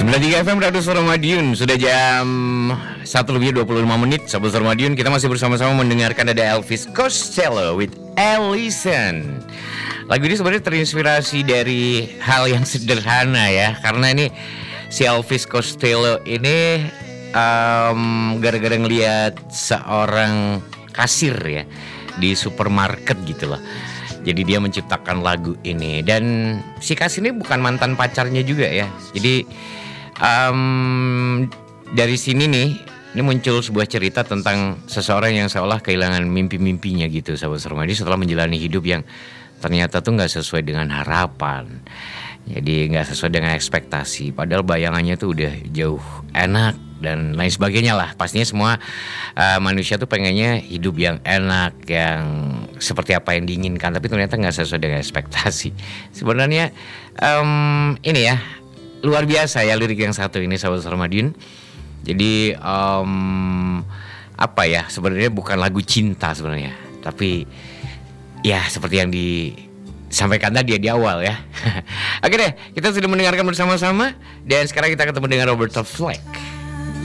93 FM Radio Suara Madiun. Sudah jam 1:25 Sahabat Suara Madiun. Kita masih bersama-sama mendengarkan ada Elvis Costello with Allison. Lagu ini sebenarnya terinspirasi dari hal yang sederhana ya. Karena ini si Elvis Costello ini gara-gara ngelihat seorang kasir ya di supermarket gitu loh. Jadi dia menciptakan lagu ini. Dan si kasir ini bukan mantan pacarnya juga ya. Jadi dari sini nih, ini muncul sebuah cerita tentang seseorang yang seolah kehilangan mimpi-mimpinya gitu, sahabat Sermadi, setelah menjalani hidup yang ternyata tuh nggak sesuai dengan harapan. Jadi nggak sesuai dengan ekspektasi. Padahal bayangannya tuh udah jauh enak dan lain sebagainya lah. Pastinya semua manusia tuh pengennya hidup yang enak, yang seperti apa yang diinginkan, tapi ternyata nggak sesuai dengan ekspektasi. Sebenarnya ini ya luar biasa ya lirik yang satu ini, sahabat Sarmadiun. Jadi apa ya, sebenarnya bukan lagu cinta sebenarnya, tapi ya seperti yang disampaikan tadi di awal ya. Oke deh, kita sudah mendengarkan bersama-sama dan sekarang kita ketemu dengan Roberta Flack.